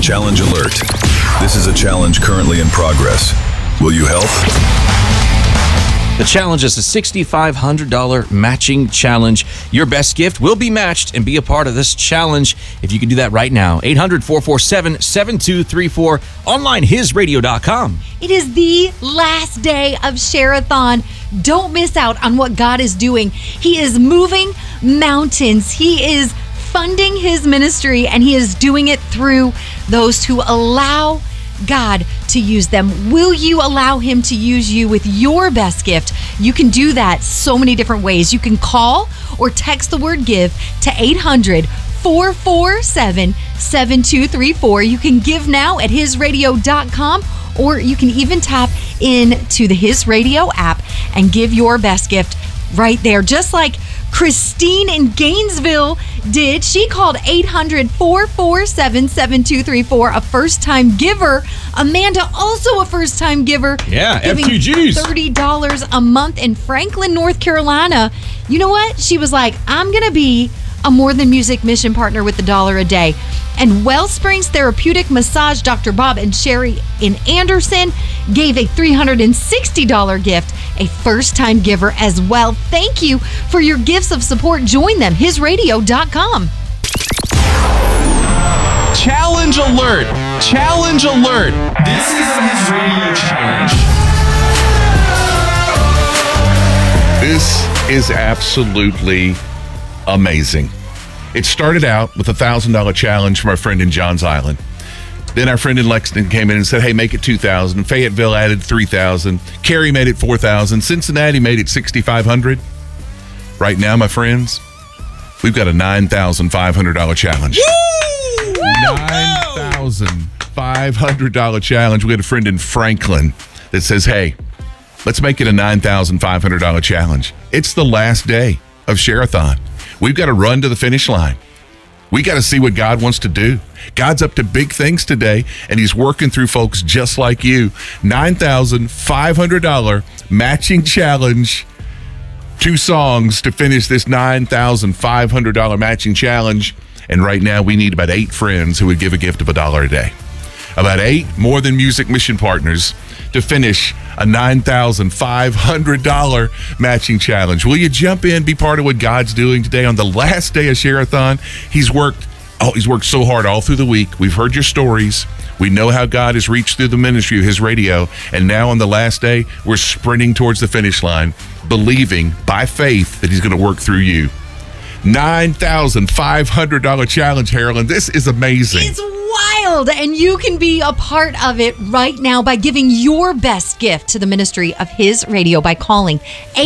Challenge alert. This is a challenge currently in progress. Will you help? The challenge is a $6,500 matching challenge. Your best gift will be matched and be a part of this challenge if you can do that right now. 800-447-7234. Online, hisradio.com. It is the last day of Share-a-thon. Don't miss out on what God is doing. He is moving mountains. He is funding his ministry, and he is doing it through those who allow God to use them. Will you allow him to use you with your best gift? You can do that so many different ways. You can call or text the word give to 800-447-7234. You can give now at hisradio.com, or you can even tap into the His Radio app and give your best gift right there, just like Christine in Gainesville did. She called 800-447-7234, a first-time giver. Amanda, also a first-time giver. Yeah, giving F2Gs. $30 a month in Franklin, North Carolina. You know what? She was like, I'm going to be a More Than Music mission partner with $1 a day. And Wellsprings Therapeutic Massage, Dr. Bob and Sherry in Anderson gave a $360 gift, a first-time giver as well. Thank you for your gifts of support. Join them, hisradio.com. Challenge alert! Challenge alert! This is the His Radio Challenge. This is absolutely amazing. It started out with a $1,000 challenge from our friend in Johns Island. Then our friend in Lexington came in and said, hey, make it $2,000. Fayetteville added $3,000. Cary made it $4,000. Cincinnati made it $6,500. Right now, my friends, we've got a $9,500 challenge. Woo! $9,500 challenge. We had a friend in Franklin that says, hey, let's make it a $9,500 challenge. It's the last day of Share-a-thon. We've got to run to the finish line. We got to see what God wants to do. God's up to big things today, and he's working through folks just like you. $9,500 matching challenge. 2 songs to finish this $9,500 matching challenge. And right now, we need about 8 friends who would give a gift of $1 a day. About 8 More Than Music mission partners to finish a $9,500 matching challenge. Will you jump in, be part of what God's doing today on the last day of Share-a-thon? He's worked so hard all through the week. We've heard your stories. We know how God has reached through the ministry of His Radio. And now on the last day, we're sprinting towards the finish line, believing by faith that he's going to work through you. $9,500 challenge, Carolyn. This is amazing. It's wild, and you can be a part of it right now by giving your best gift to the ministry of His Radio by calling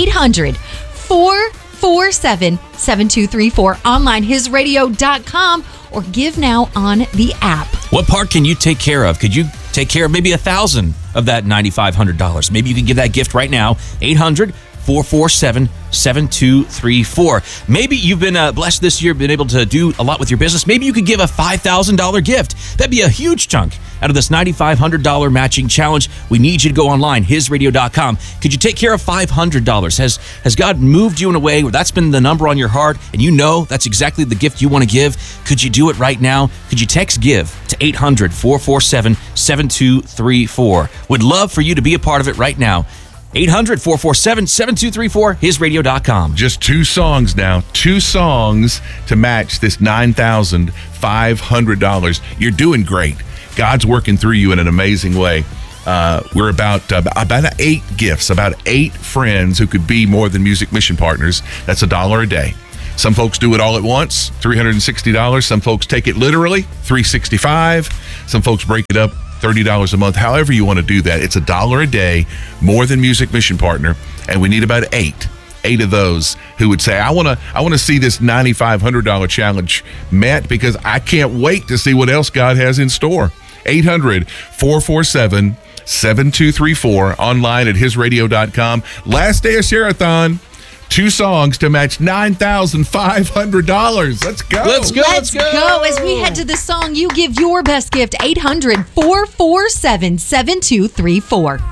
800-447-7234, online hisradio.com, or give now on the app. What part can you take care of? Could you take care of maybe 1,000 of that $9,500? Maybe you can give that gift right now. 800-447-7234. Maybe you've been blessed this year, been able to do a lot with your business. Maybe you could give a $5,000 gift. That'd be a huge chunk out of this $9,500 matching challenge. We need you to go online, hisradio.com. Could you take care of $500? Has God moved you in a way where that's been the number on your heart, and you know that's exactly the gift you want to give? Could you do it right now? Could you text GIVE to 800-447-7234? Would love for you to be a part of it right now. 800-447-7234, hisradio.com. Just 2 songs now. 2 songs to match this $9,500. You're doing great. God's working through you in an amazing way. We're about 8 gifts, about 8 friends who could be More Than Music mission partners. That's $1 a day. Some folks do it all at once, $360. Some folks take it literally, $365. Some folks break it up, $30 a month. However you want to do that, it's $1 a day, More Than Music mission partner, and we need about 8 of those who would say, I want to see this $9,500 challenge met, because I can't wait to see what else God has in store. 800-447-7234, online at hisradio.com. Last day of Share-a-thon. 2 songs to match $9,500. Let's go. Let's go. Let's go. As we head to the song, you give your best gift, 800-447-7234.